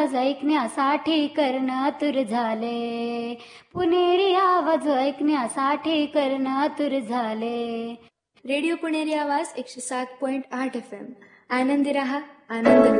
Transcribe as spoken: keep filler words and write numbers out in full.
आवाज ऐकण्यासाठी कर्ण आतुर झाले. पुणेरी आवाज ऐकण्यासाठी कर्ण आतुर झाले. रेडिओ पुणेरी आवाज एकशे सात पॉइंट आठ एफ एम. आनंदी रहा, आनंद लुटा.